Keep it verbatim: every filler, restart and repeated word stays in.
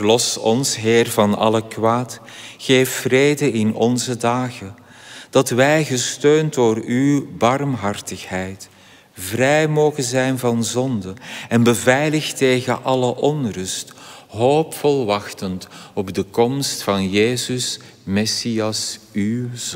verlos ons, Heer, van alle kwaad. Geef vrede in onze dagen, dat wij, gesteund door uw barmhartigheid, vrij mogen zijn van zonde en beveiligd tegen alle onrust, hoopvol wachtend op de komst van Jezus, Messias, uw Zoon.